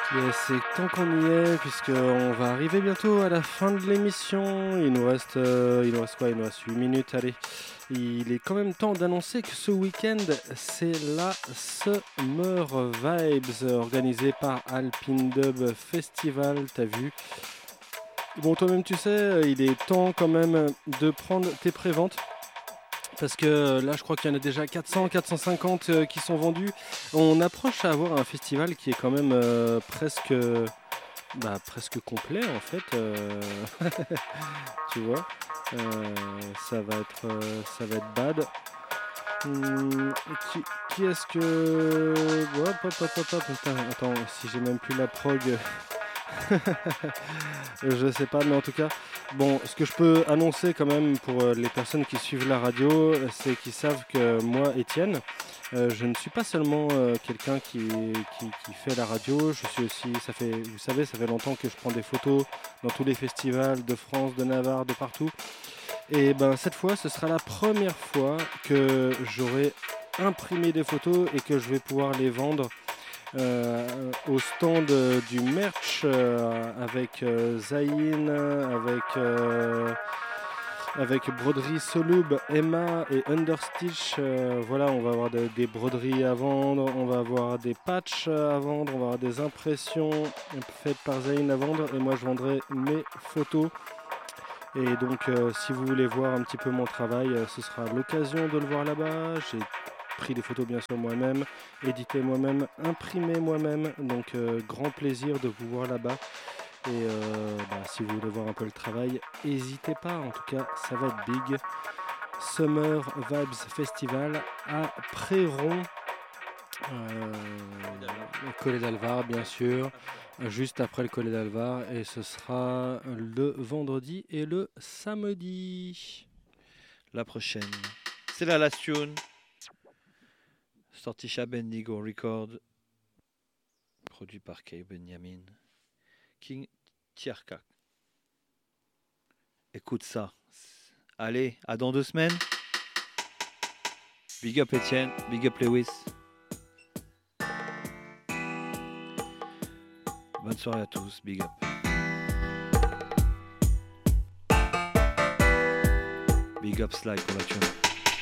Et c'est tant qu'on y est, puisqu'on va arriver bientôt à la fin de l'émission. Il nous reste quoi? Il nous reste 8 minutes, allez. Il est quand même temps d'annoncer que ce week-end, c'est la Summer Vibes, organisée par Alpine Dub Festival, t'as vu? Bon, toi-même, tu sais, il est temps quand même de prendre tes préventes. Parce que là, je crois qu'il y en a déjà 400, 450 qui sont vendus. On approche à avoir un festival qui est quand même presque complet en fait. Tu vois, Euh, ça va être bad. Qui est-ce que... Hop, hop, hop, hop, hop. Putain, attends, si j'ai même plus la prog. Je sais pas, mais en tout cas, bon, ce que je peux annoncer quand même pour les personnes qui suivent la radio, c'est qu'ils savent que moi, Étienne, je ne suis pas seulement quelqu'un qui fait la radio, je suis aussi, vous savez, ça fait longtemps que je prends des photos dans tous les festivals de France, de Navarre, de partout. Et ben cette fois, ce sera la première fois que j'aurai imprimé des photos et que je vais pouvoir les vendre au stand du merch avec Zayn, avec Broderie Solub, Emma et Understitch. Voilà, on va avoir des broderies à vendre, on va avoir des patchs à vendre, on va avoir des impressions faites par Zayn à vendre et moi je vendrai mes photos. Et donc si vous voulez voir un petit peu mon travail, ce sera l'occasion de le voir là-bas. J'ai pris des photos bien sûr moi-même, édité moi-même, imprimé moi-même, donc grand plaisir de vous voir là-bas. Et si vous voulez voir un peu le travail, n'hésitez pas, en tout cas ça va être big. Summer Vibes Festival à Préron, Collet d'Alvar bien sûr, juste après le Collet d'Alvar, et ce sera le vendredi et le samedi. La prochaine, c'est la Last Tune, sorti chez Bendigo Record, produit par Kay Benjamin, King Tierka. Écoute ça. Allez, à dans 2 semaines. Big up Etienne, big up Lewis. Bonne soirée à tous, big up. Big up Sly pour la tune.